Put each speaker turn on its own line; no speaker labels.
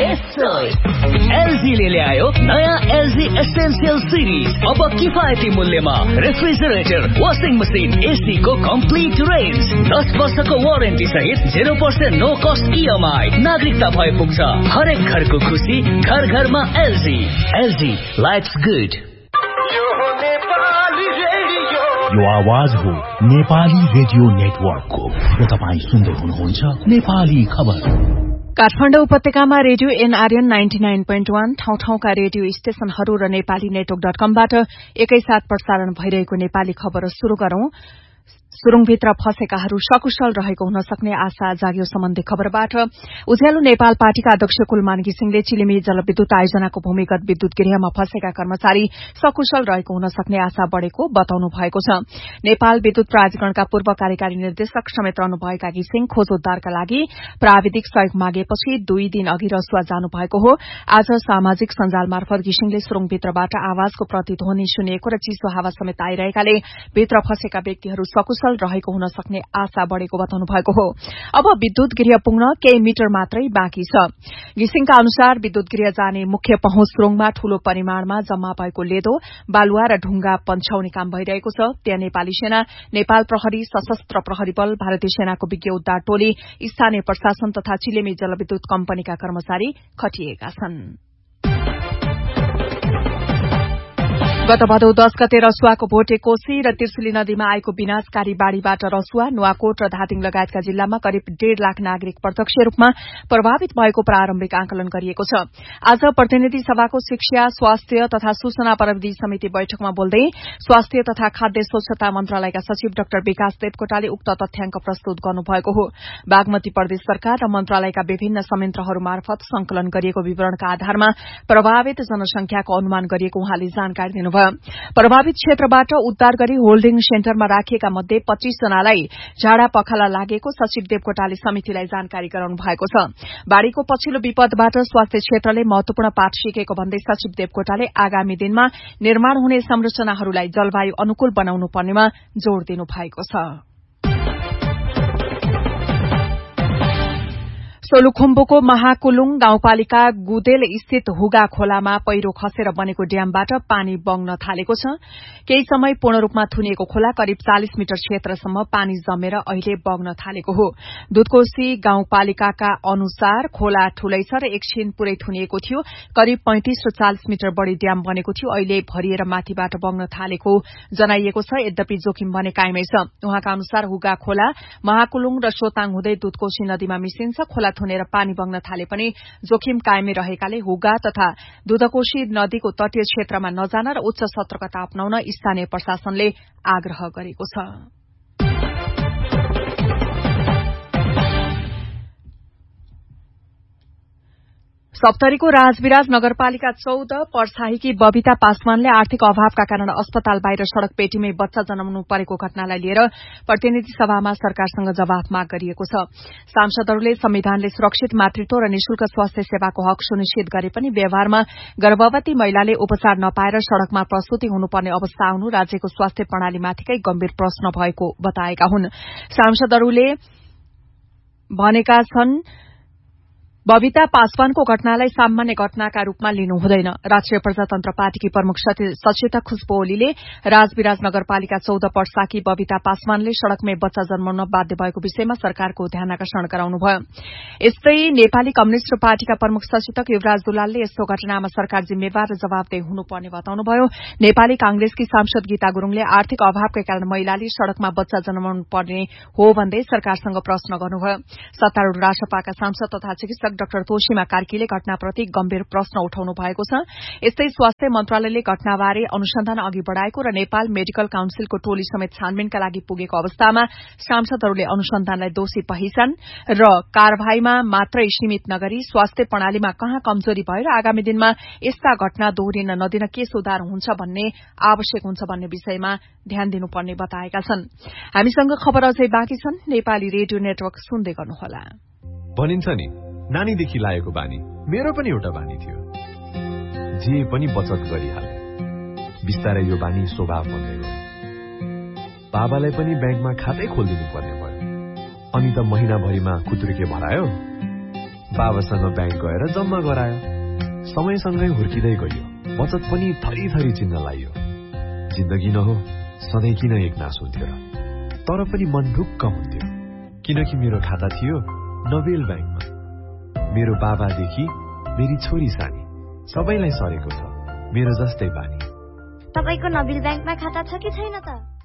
Best choice LG ले ल्यायो नयाँ एलजी एसेन्शियल सिरिज। अब किफायती मूल्यमा रेफ्रिजरेटर, वाशिङ मसिन, एसी को कम्प्लिट रेन्ज, 10 वर्षको वारेन्टी सहित 0% नो कस्ट इएमआई। नागरिकता भए पुग्छ। हरेक घरको खुसी घर घरमा एलजी। LG lives good.
यो आवाज हो नेपाली रेडियो नेटवर्कको र तपाईँ सुन्दै हुनुहुन्छ नेपाली खबर।
काठमाडौँ उपत्यकामा रेडियो एनआरएन 99.1 ठाउँ-ठाउँका रेडियो स्टेशनहरू र नेपाली नेटवर्क.कमबाट एकैसाथ प्रसारण भइरहेको नेपाली खबर शुरू गरौं। सुरुङभित्र फँसेकाहरू सकुशल रहेको हुन सक्ने आशा जाग्यो सम्बन्धी खबरबाट। उज्यालो नेपाल पार्टीका अध्यक्ष कुलमान घिसिङले चिलिमी जलविद्युत आयोजनाको भूमिगत विद्युत गृहमा फँसेका कर्मचारी सकुशल रहेको हुन सक्ने आशा बढ़ेको बताउनु भएको छ। नेपाल विद्युत प्राधिकरणका पूर्व कार्यकारी निर्देशक समेत रहनुभएका घिसिङ खोज उद्धारका लागि प्राविधिक सहयोग मागेपछि 2 दिन अघि रसुवा जानु भएको हो। आज सामाजिक सञ्जाल मार्फत घिसिङले सुरुङभित्रबाट आवाजको प्रतिध्वनि सुनिएको र चिसो हावा समेत आइरहेकाले भित्र फँसेका व्यक्तिहरू सकुशल रहेको हुन सक्ने आशा बढ़ेको बताउनु भएको हो। अब विद्युत गृह पुग्न केही मिटर मात्रै बाँकी छ। घिसिङका अनुसार विद्युत गृह जाने मुख्य पहुँच सुरुङमा ठूलो परिमाणमा जम्मा भएको लेदो, बालुवा र ढुंगा पन्छाउने काम भइरहेको छ। त्यहाँ नेपाली सेना, नेपाल प्रहरी, सशस्त्र प्रहरी बल, भारतीय सेनाको विज्ञ उद्धार टोली, स्थानीय प्रशासन तथा चिलेमी जलविद्युत कम्पनीका कर्मचारी खटिएका छन्। गत भदौ 10 गते रसुवाको भोटे कोशी र तिर्सुली नदीमा आएको विनाशकारी बाढ़ीबाट रसुवा, नुवाकोट र धादिङ लगायतका जिल्लामा करिब 1.5 लाख नागरिक प्रत्यक्ष रूपमा प्रभावित भएको प्रारम्भिक आकलन गरिएको छ। आज प्रतिनिधि सभाको शिक्षा, स्वास्थ्य तथा सूचना प्रविधि समिति बैठकमा बोल्दै स्वास्थ्य तथा खाद्य स्वच्छता मन्त्रालयका सचिव डाक्टर विकास देवकोटाले उक्त तथ्याङ्क प्रस्तुत गर्नुभएको हो। बागमती प्रदेश सरकार र मन्त्रालयका विभिन्न संयन्त्रहरू मार्फत संकलन गरिएको विवरणका आधारमा प्रभावित जनसंख्याको अनुमान गरिएको उहाँले जानकारी दिनुभयो। प्रभावित क्षेत्रबाट उद्धार गरी होल्डिङ सेन्टरमा राखिएका मध्ये 25 जनालाई झाडा पखाला लागेको सचिव देवकोटाले समितिलाई जानकारी गराउनु भएको छ। बाढ़ीको पछिल्लो विपदबाट स्वास्थ्य क्षेत्रले महत्वपूर्ण पाठ सिकेको भन्दै सचिव देवकोटाले आगामी दिनमा निर्माण हुने संरचनाहरूलाई जलवायु अनुकूल बनाउनु पर्नेमा जोड़ दिनु भएको छ। सोलुखुम्बुको महाकुलुङ गाउँपालिका गुदेल स्थित हुगा खोलामा पहिरो खसेर बनेको ड्यामबाट पानी बग्न थालेको छ। केही समय पूर्ण रूपमा थुनिएको खोला करिब 40 मिटर क्षेत्रसम्म पानी जमेर अहिले बग्न थालेको हो। दुधकोशी गाउँपालिकाका अनुसार खोला ठूलै छ र एकछिन पूरै थुनिएको थियो। करिब 35 र 40 मिटर बढ़ी ड्याम बनेको थियो। अहिले भरिएर माथिबाट बग्न थालेको जनाइएको छ। यद्यपि जोखिम भने कायमै छ। उहाँका अनुसार हुगा खोला महाकुलुङ र सोताङ हुँदै दुधकोशी नदीमा मिसिन्छ। खोला थुनेर पानी बग्न थाले पनि जोखिम कायमै रहेकाले हुगा तथा दुधकोशी नदीको तटीय क्षेत्रमा नजान र उच्च सतर्कता अपनाउन स्थानीय प्रशासनले आग्रह गरेको छ। सप्तरीको राजविराज नगरपालिका 14 पर्साहीकी बबिता पासवानले आर्थिक अभावका कारण अस्पताल बाहिर सड़क पेटीमै बच्चा जन्माउनु परेको घटनालाई लिएर प्रतिनिधि सभामा सरकारसँग जवाफ माग गरिएको छ। सांसदहरूले संविधानले सुरक्षित मातृत्व र निशुल्क स्वास्थ्य सेवाको हक सुनिश्चित गरे पनि व्यवहारमा गर्भवती महिलाले उपचार नपाएर सड़कमा प्रसूति हुनुपर्ने अवस्था आउनु राज्यको स्वास्थ्य प्रणालीमाथिकै गम्भीर प्रश्न भएको बताएका हुन्। सांसदहरूले भनेका छन् बबिता पासवानको घटनालाई सामान्य घटनाका रूपमा लिनु हुँदैन। राष्ट्रिय प्रजातन्त्र पार्टीकी प्रमुख सचेतक खुशबु ओलीले राजविराज नगरपालिका 14 पर्साकी बबिता पासवानले सड़कमै बच्चा जन्माउन बाध्य भएको विषयमा सरकारको ध्यानाकर्षण गराउनुभयो। यस्तै नेपाली कम्युनिष्ट पार्टीका प्रमुख सचेतक युवराज दुलालले यस्तो घटनामा सरकार जिम्मेवार र जवाबदेह हुनुपर्ने बताउनुभयो। नेपाली कांग्रेसकी सांसद गीता गुरूङले आर्थिक अभावकै कारण महिलाले सड़कमा बच्चा जन्माउनु पर्ने हो भन्दै सरकारसँग प्रश्न गर्नुभयो। सत्तारूढ़ रासपाका सांसद तथा चिकित्सक डाक्टर तोशीमा कार्कीले घटनाप्रति गम्भीर प्रश्न उठाउनु भएको छ। यस्तै स्वास्थ्य मन्त्रालयले घटनाबारे अनुसन्धान अघि बढ़ाएको र नेपाल मेडिकल काउन्सिलको टोली समेत छानबिनका लागि पुगेको अवस्थामा सांसदहरूले अनुसन्धानलाई दोषी पहिचान र कारवाहीमा मात्रै सीमित नगरी स्वास्थ्य प्रणालीमा कहाँ कमजोरी भएर आगामी दिनमा यस्ता घटना दोहोरिन नदिन के सुधार हुन्छ भन्ने आवश्यक हुन्छ भन्ने विषयमा ध्यान दिनुपर्ने बताएका छन्। हामीसँग खबर अझै बाँकी छन्। नेपाली रेडियो नेटवर्क सुन्दै गर्नुहोला।
भनिन्छ नि नानीदेखि लागेको बानी मेरो पनि एउटा बानी थियो। जे पनि बचत गरिहाले। बिस्तारै यो बानी स्वभाव बन्दै गयो। बाबालाई पनि ब्याङ्कमा खातै खोलिदिनु पर्ने भयो। अनि त महिनाभरिमा खुत्रुके भरायो। बाबासँग ब्याङ्क गएर जम्मा गरायो। समयसँगै हुर्किँदै गयो, बचत पनि थरी चिन्न लाग्यो। जिन्दगी न हो, सधैँ किन एक नास हुन्थ्यो र? तर पनि मन ढुक्क हुन्थ्यो, किनकि मेरो खाता थियो नोबेल ब्याङ्कमा। मेरो बाबादेखि मेरी छोरी सानी सबैलाई सरेको छ मेरो जस्तै बानी।
तपाईको नोबेल ब्याङ्कमा खाता छ कि छैन त?